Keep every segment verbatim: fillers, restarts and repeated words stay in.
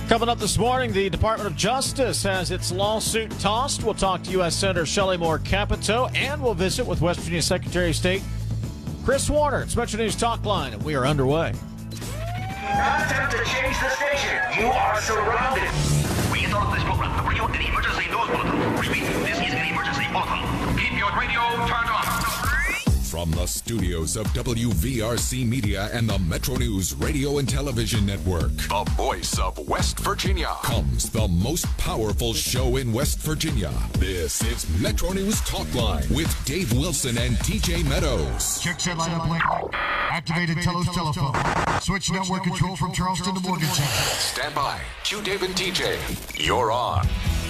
Coming up this morning, the Department of Justice has its lawsuit tossed. We'll talk to U S Senator Shelley Moore Capito, and we'll visit with West Virginia Secretary of State Chris Warner. It's Metro News Talk Line, and we are underway. Not attempt to change the station. You are surrounded. We interrupt this program to bring you an emergency news bulletin. Repeat, this is an emergency bulletin. Keep your radio turned on. From the studios of W V R C Media and the Metro News Radio and Television Network, the voice of West Virginia, comes the most powerful show in West Virginia. This is Metro News Talk Line with Dave Wilson and T J Meadows. Check set line up link. Activated Telos telephone. Switch network control from Charleston to Morgantown. Stand by. Q Dave and T J. You're on.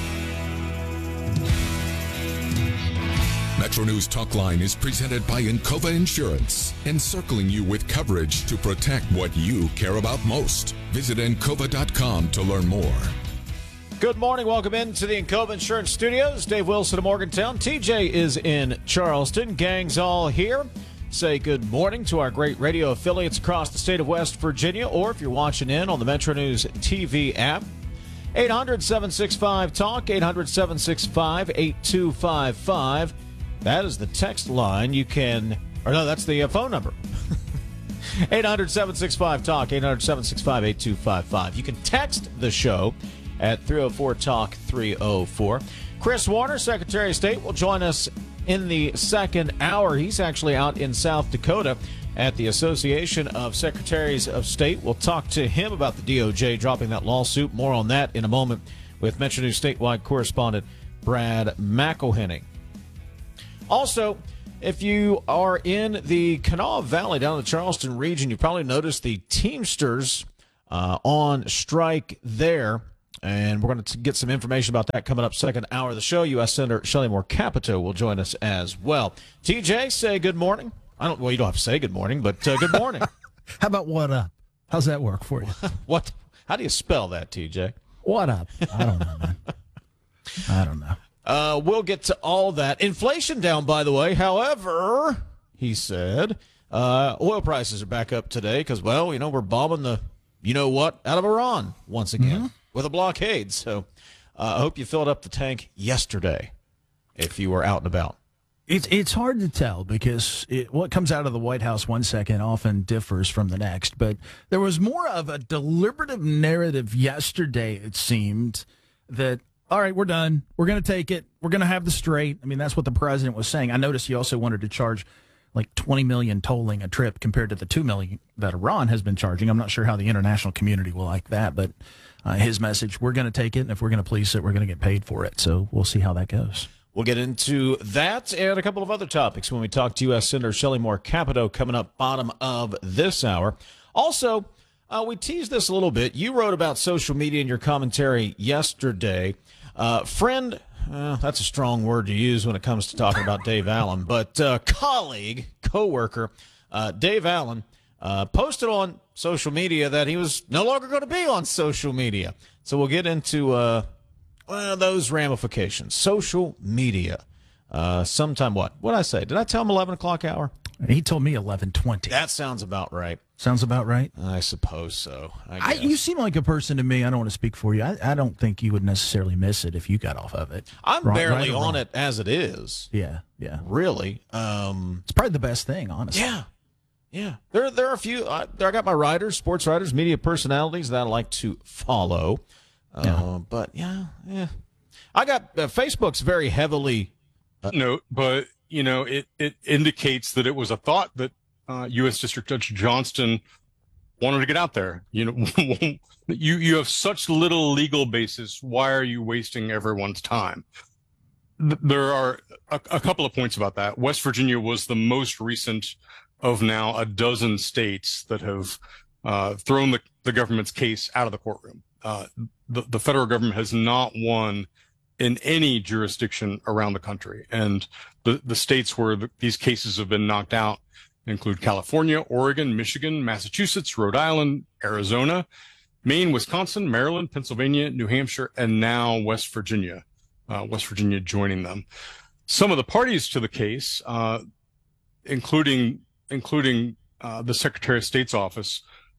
Metro News Talk Line is presented by Encova Insurance, encircling you with coverage to protect what you care about most. Visit encova dot com to learn more. Good morning. Welcome into the Encova Insurance Studios. Dave Wilson of Morgantown. T J is in Charleston. Gang's all here. Say good morning to our great radio affiliates across the state of West Virginia, or if you're watching in on the Metro News T V app. eight hundred, seven six five, talk, eight hundred, seven six five, eight two five five. That is the text line. You can, or no, that's the uh, phone number. eight hundred, seven six five, talk, eight hundred, seven six five, eight two five five. You can text the show at three oh four, talk, three oh four. Chris Warner, Secretary of State, will join us in the second hour. He's actually out in South Dakota at the Association of Secretaries of State. We'll talk to him about the D O J dropping that lawsuit. More on that in a moment with Metro News statewide correspondent Brad McElhenney. Also, if you are in the Kanawha Valley down in the Charleston region, you probably noticed the Teamsters uh, on strike there. And we're going to get some information about that coming up second hour of the show. U S Senator Shelley Moore Capito will join us as well. T J, say good morning. I don't. Well, you don't have to say good morning, but uh, good morning. How about what up? How's that work for you? What? How do you spell that, T J? What up? I don't know, man. I don't know. Uh, we'll get to all that. Inflation down, by the way. However, he said, uh, oil prices are back up today because, well, you know, we're bombing the you-know-what out of Iran once again mm-hmm. with a blockade. So uh, I hope you filled up the tank yesterday if you were out and about. It's it's hard to tell because it, what comes out of the White House one second often differs from the next. But there was more of a deliberative narrative yesterday, it seemed, that all right, we're done. We're going to take it. We're going to have the straight. I mean, that's what the president was saying. I noticed he also wanted to charge like twenty million dollars tolling a trip compared to the two million dollars that Iran has been charging. I'm not sure how the international community will like that, but uh, his message, we're going to take it, and if we're going to police it, we're going to get paid for it. So we'll see how that goes. We'll get into that and a couple of other topics when we talk to U S Senator Shelley Moore Capito coming up bottom of this hour. Also, uh, we teased this a little bit. You wrote about social media in your commentary yesterday. Uh, friend, uh, that's a strong word to use when it comes to talking about Dave Allen, but uh, colleague, coworker, uh, Dave Allen, uh, posted on social media that he was no longer going to be on social media. So we'll get into uh, well, those ramifications. Social media. Uh, sometime what? What did I say? Did I tell him eleven o'clock hour? He told me eleven twenty. That sounds about right. Sounds about right? I suppose so. I I, you seem like a person to me, I don't want to speak for you. I, I don't think you would necessarily miss it if you got off of it. I'm Wrong, barely right on wrong. it as it is. Yeah, yeah. Really. Um, it's probably the best thing, honestly. Yeah. Yeah. There, there are a few. I, I got my writers, sports writers, media personalities that I like to follow. Uh, yeah. But, yeah, yeah. I got uh, Facebook's very heavily. Uh, note, but, you know, it, it indicates that it was a thought that uh, U S District Judge Johnston wanted to get out there. You know, you, you have such little legal basis. Why are you wasting everyone's time? Th- there are a, a couple of points about that. West Virginia was the most recent of now a dozen states that have uh, thrown the, the government's case out of the courtroom. Uh, the, the federal government has not won in any jurisdiction around the country. And the, the states where the, these cases have been knocked out include California, Oregon, Michigan, Massachusetts, Rhode Island, Arizona, Maine, Wisconsin, Maryland, Pennsylvania, New Hampshire, and now West Virginia, uh, West Virginia joining them. Some of the parties to the case, uh, including, including, uh, the Secretary of State's office,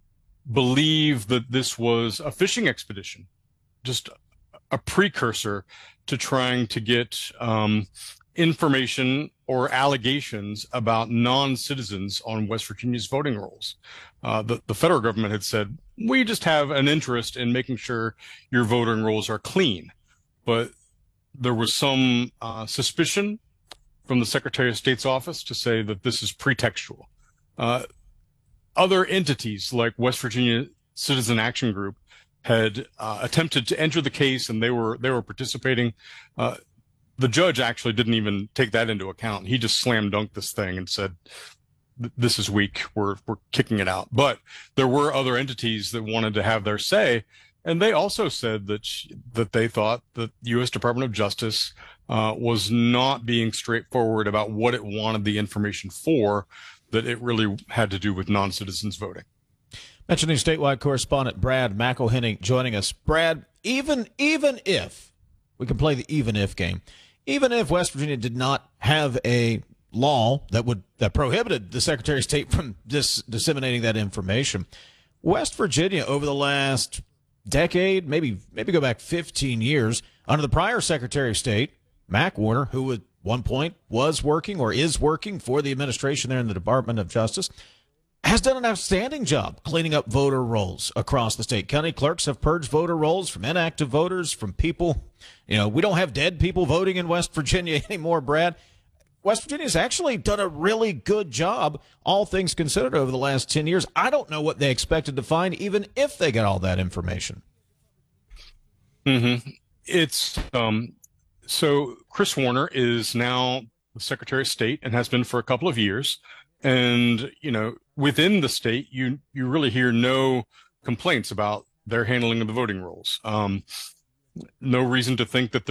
believe that this was a fishing expedition, just a precursor to trying to get um, information or allegations about non-citizens on West Virginia's voting rolls. Uh, the, the federal government had said, we just have an interest in making sure your voting rolls are clean. But there was some uh, suspicion from the Secretary of State's office to say that this is pretextual. Uh, other entities like West Virginia Citizen Action Group had uh, attempted to enter the case, and they were they were participating. Uh, the judge actually didn't even take that into account. He just slam dunked this thing and said, "This is weak. We're we're kicking it out." But there were other entities that wanted to have their say, and they also said that sh- that they thought that the U S Department of Justice uh, was not being straightforward about what it wanted the information for. That it really had to do with non-citizens voting. Mentioning statewide correspondent Brad McElhenney joining us. Brad, even even if we can play the even if game, even if West Virginia did not have a law that would that prohibited the Secretary of State from dis- disseminating that information, West Virginia over the last decade, maybe maybe go back fifteen years, under the prior Secretary of State, Mac Warner, who at one point was working or is working for the administration there in the Department of Justice, has done an outstanding job cleaning up voter rolls across the state. County clerks have purged voter rolls from inactive voters, from people. You know, we don't have dead people voting in West Virginia anymore, Brad. West Virginia's actually done a really good job, all things considered, over the last ten years. I don't know what they expected to find, even if they got all that information. Mm-hmm. It's um, so Chris Warner is now the Secretary of State and has been for a couple of years. And, you know, within the state, you you really hear no complaints about their handling of the voting rolls. Um, no reason to think that